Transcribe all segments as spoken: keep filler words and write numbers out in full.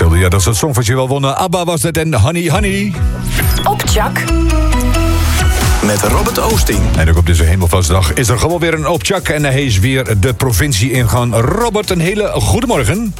Schilder, ja, dat is het Songfestival wonnen. ABBA was het en Honey Honey. Op Tjak. Met Robert Oosting. En ook op deze Hemelvaartsdag is er gewoon weer een op Tjak. En hij is weer de provincie ingaan. Robert, een hele goedemorgen.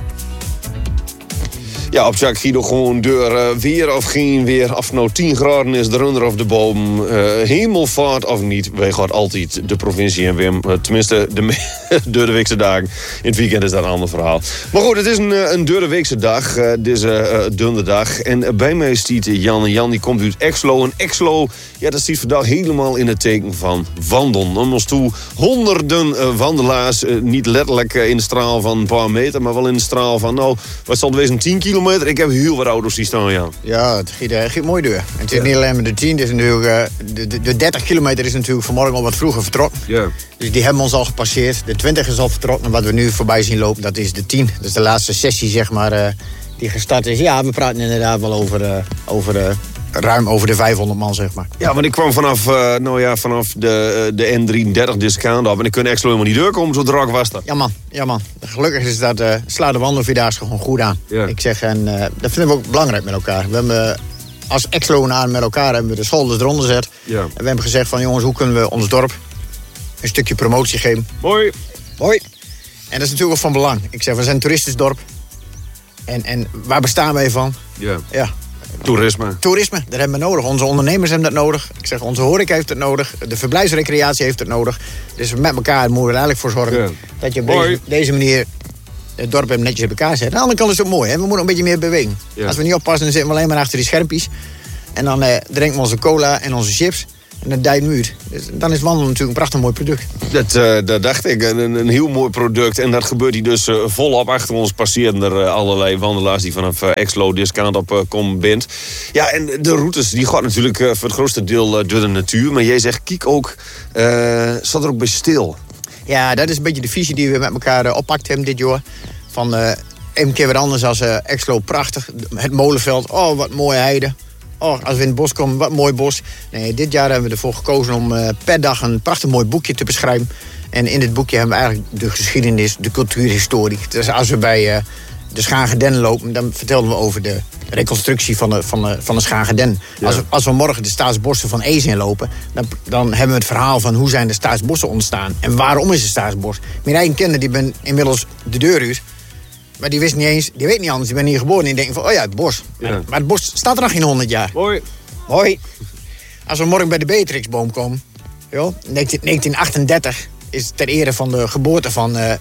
Ja, op Tjak giet nog gewoon deur. Uh, weer of geen weer. Of nou tien graden is, de runner of de boom. Uh, hemelvaart of niet. Wij gaan altijd de provincie in, Wim. Uh, tenminste, de, de weekse dagen. In het weekend is dat een ander verhaal. Maar goed, het is een, een de weekse dag. Uh, deze uh, dunne dag. En uh, bij mij stiet Jan. En Jan die komt uit Exlo. En Exlo, ja, dat stiet vandaag helemaal in het teken van wandelen. Om ons toe honderden uh, wandelaars. Uh, niet letterlijk uh, in de straal van een paar meter. Maar wel in de straal van, nou, wat zal het wezen, tien kilometer. Ik heb heel wat auto's die staan, ja. Ja, het giet, uh, giet mooi door. En het is Ja. niet alleen maar de tien, het is natuurlijk, uh, de, de, de dertig kilometer is natuurlijk vanmorgen al wat vroeger vertrokken. Ja. Dus die hebben ons al gepasseerd. De twintig is al vertrokken. En wat we nu voorbij zien lopen, dat is de tien. Dat is de laatste sessie, zeg maar, uh, die gestart is. Ja, we praten inderdaad wel over, uh, over uh, ruim over de vijfhonderd man, zeg maar. Ja, want ik kwam vanaf, uh, nou ja, vanaf de, uh, de N drieëndertig discount op. En ik kon Exlo helemaal niet doorkomen, zo druk was dat. Ja man, ja man. Gelukkig is dat, uh, sla de wandelvierdaagse gewoon goed aan. Ja. Ik zeg, en uh, dat vinden we ook belangrijk met elkaar. We hebben, als Exloenaren met elkaar hebben we de schouders eronder gezet. Ja. En we hebben gezegd van, jongens, hoe kunnen we ons dorp een stukje promotie geven? Mooi. Mooi. En dat is natuurlijk ook van belang. Ik zeg, we zijn een toeristisch dorp. En, en waar bestaan wij van? Ja. Ja, Toerisme. toerisme, dat hebben we nodig. Onze ondernemers hebben dat nodig. Ik zeg, onze horeca heeft het nodig. De verblijfsrecreatie heeft het nodig. Dus met elkaar moeten we er eigenlijk voor zorgen Ja. dat je op Mooi. deze, deze manier het dorp hem netjes in elkaar zet. Aan de andere kant is het ook mooi, hè? We moeten een beetje meer bewegen. Ja. Als we niet oppassen, dan zitten we alleen maar achter die schermpjes. En dan eh, drinken we onze cola en onze chips. En dat dijt nu uit. Dus dan is wandelen natuurlijk een prachtig mooi product. Dat, uh, dat dacht ik. Een, een heel mooi product. En dat gebeurt hier dus uh, volop. Achter ons passeren er uh, allerlei wandelaars die vanaf uh, Exlo discount op uh, komen bent. Ja, en de routes die gaat natuurlijk uh, voor het grootste deel uh, door de natuur. Maar jij zegt, kijk ook, uh, zat er ook bij stil. Ja, dat is een beetje de visie die we met elkaar uh, oppakt hebben dit jaar. Van uh, een keer weer anders als uh, Exlo, prachtig. Het molenveld, oh wat mooie heide. Oh, als we in het bos komen, wat mooi bos. Nee, dit jaar hebben we ervoor gekozen om uh, per dag een prachtig mooi boekje te beschrijven. En in dit boekje hebben we eigenlijk de geschiedenis, de cultuurhistorie. Dus als we bij uh, de Schagen-Den lopen, dan vertelden we over de reconstructie van de, van de, van de Schagen-Den. Ja. Als, we, als we morgen de Staatsbossen van Ees inlopen, dan, dan hebben we het verhaal van hoe zijn de Staatsbossen ontstaan. En waarom is het Staatsbos? Mijn eigen kinderen die ben inmiddels de deur uit. Maar die wist niet eens, die weet niet anders. Die ben hier geboren en die denken van, oh ja, het bos. Ja. Maar, maar het bos staat er nog geen honderd jaar. Mooi. Mooi. Als we morgen bij de Beatrixboom komen, joh, negentien achtendertig is ter ere van de geboorte van uh, uh,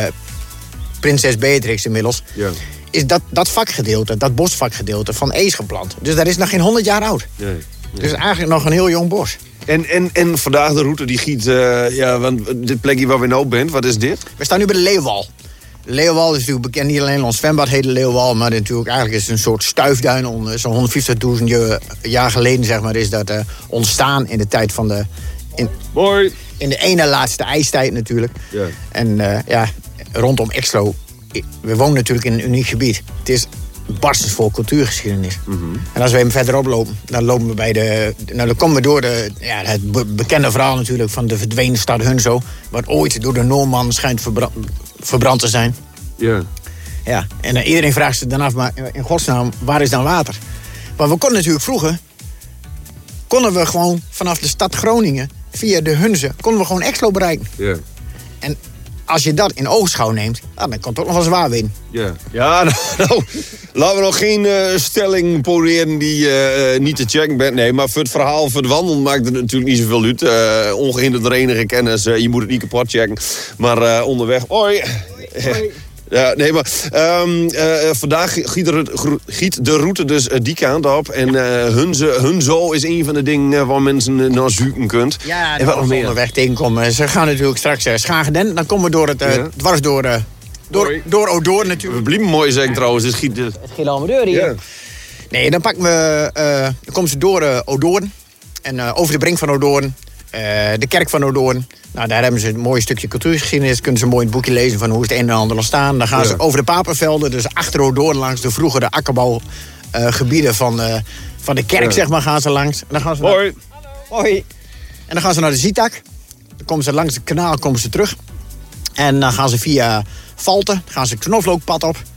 prinses Beatrix inmiddels, Ja. is dat, dat vakgedeelte, dat bosvakgedeelte van Ees geplant. Dus dat is nog geen honderd jaar oud. Nee. Nee. Dus eigenlijk nog een heel jong bos. En, en, en vandaag de route die giet, uh, ja, want dit plekje waar we nou bent, wat is dit? We staan nu bij de Leeuwwal. De Leeuwwal is natuurlijk bekend, niet alleen ons zwembad heet de Leeuwwal, maar natuurlijk eigenlijk is het een soort stuifduin. Zo'n honderdvijftigduizend jaar geleden, zeg maar, is dat uh, ontstaan in de tijd van de... In, Mooi. in de ene laatste ijstijd natuurlijk. Ja. En uh, ja, rondom Exlo, we wonen natuurlijk in een uniek gebied. Het is barstensvol cultuurgeschiedenis. Mm-hmm. En als we even verderop lopen, dan lopen we bij de... Nou, dan komen we door de, ja, het be- bekende verhaal natuurlijk van de verdwenen stad Hunzo, wat ooit door de Noormannen schijnt verbra- verbrand te zijn. Ja. Ja, en uh, iedereen vraagt zich dan af, maar in godsnaam, waar is dan water? Maar we konden natuurlijk vroeger, konden we gewoon vanaf de stad Groningen, via de Hunze, konden we gewoon Exlo bereiken. Ja. En als je dat in oogschouw neemt, nou, dan kan het ook nog wel zwaar winnen. Ja, ja nou, nou, laten we nog geen uh, stelling proberen die uh, niet te checken bent. Nee, maar voor het verhaal, voor het wandelen maakt het natuurlijk niet zoveel uit. Uh, ongehinderd door enige kennis, uh, je moet het niet kapot checken. Maar uh, onderweg, hoi. Hoi. Ja, nee, maar um, uh, vandaag giet de, giet de route dus uh, die kant op. En uh, Hunze, Hunzo is een van de dingen uh, waar mensen uh, naar zoeken kunt. Ja, en wat nog meer? onderweg tegenkomen. Ze gaan natuurlijk straks uh, Schagen-Den. Dan komen we door het, uh, Ja. dwars door, uh, door, Mooi. door Odoorn natuurlijk. We blijven mooi zeggen trouwens, dus giet de... Het ging allemaal deur hier. Ja. Nee, dan pakken we, uh, dan komen ze door uh, Odoorn. En uh, over de brink van Odoorn. Uh, de kerk van Odoorn. Nou, daar hebben ze een mooi stukje cultuurgeschiedenis. Kunnen ze mooi in het boekje lezen van hoe is het een en ander ontstaan. Dan gaan Ja. ze over de Papenvelden, dus achter Odoorn langs de vroegere akkerbouwgebieden uh, van, uh, van de kerk, Ja. zeg maar, gaan ze langs. En dan gaan ze Hoi. Naar, hoi. En dan gaan ze naar de Zietak. Dan komen ze langs het kanaal komen ze terug. En dan gaan ze via Valten, gaan ze het knoflookpad op.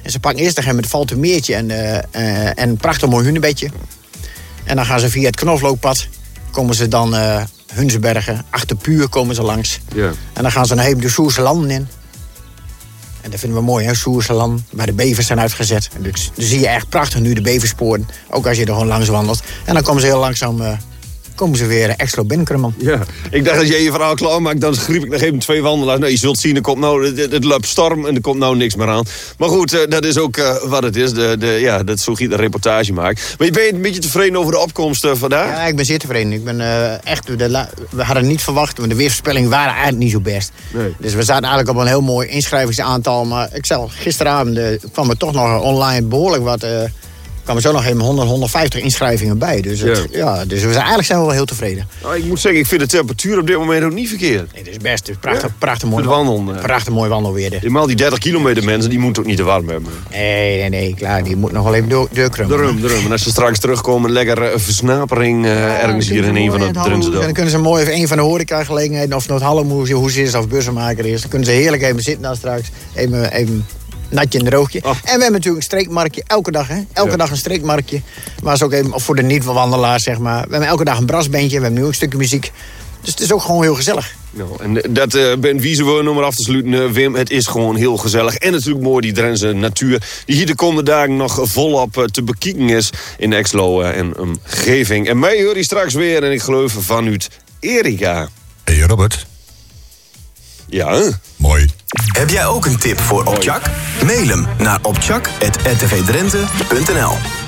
En ze pakken eerst nog met het Valtermeertje en, uh, uh, en een prachtig mooi hunebedje. En dan gaan ze via het Knoflookpad, komen ze dan uh, Hunzenbergen, achter Puur komen ze langs. Ja. En dan gaan ze naar de Soerse landen in. En dat vinden we mooi, hè, Soerse landen, waar de bevers zijn uitgezet. En dus, dus zie je echt prachtig nu de beversporen, ook als je er gewoon langs wandelt. En dan komen ze heel langzaam... Uh, komen ze weer Exlo binnenkrummen. Ja, ik dacht als jij je verhaal klaar maakt, dan schreef ik nog even twee wandelaars. Nou, je zult zien, er komt nou, het, het loopt storm en er komt nou niks meer aan. Maar goed, uh, dat is ook uh, wat het is. De, de, ja, dat zo giet een reportage maakt. Maar ben je een beetje tevreden over de opkomst uh, vandaag? Ja, ik ben zeer tevreden. Ik ben uh, echt, de la, we hadden niet verwacht, want de weervoorspellingen waren eigenlijk niet zo best. Nee. Dus we zaten eigenlijk op een heel mooi inschrijvingsaantal. Maar ik zal, gisteravond uh, kwam er toch nog online behoorlijk wat... Uh, kwamen zo nog even honderd, honderdvijftig inschrijvingen bij. Dus, het, ja. Ja, dus we zijn, eigenlijk zijn we wel heel tevreden. Nou, ik moet zeggen, ik vind de temperatuur op dit moment ook niet verkeerd. Nee, dat is best. Het is prachtig, ja. prachtig mooi wandelen. Prachtig mooi wandelweer. Helemaal die dertig kilometer mensen, die moeten ook niet te warm hebben. Nee, nee, nee, klaar. Die moet nog wel even door, doorkrummen. Daarom, daarom. En als ze straks terugkomen, lekker uh, versnapering uh, ja, ergens hier in een van de Drentse dorpen. Dan kunnen ze mooi even een van de horecagelegenheden, of Noord-Hallemoes is of bussenmaker is. Dan kunnen ze heerlijk even zitten dan straks. Even... even natje en droogje. Oh. En we hebben natuurlijk een streekmarktje, elke dag, hè? Elke ja. dag een streekmarktje. Maar is ook even voor de niet-wandelaars, zeg maar. We hebben elke dag een brasbandje, we hebben nu ook een stukje muziek. Dus het is ook gewoon heel gezellig. Nou, en dat uh, Ben Wiesenwoon, om maar af te sluiten, uh, Wim, het is gewoon heel gezellig. En natuurlijk mooi, die Drentse natuur, die hier de komende dagen nog volop uh, te bekijken is in Exlo uh, en omgeving. En mij hoor je straks weer, en ik geloof vanuit Erika. Hey Robert. Ja. Mooi. Heb jij ook een tip voor Opchak? Mail hem naar opchak apenstaartje r t v drenthe punt n l.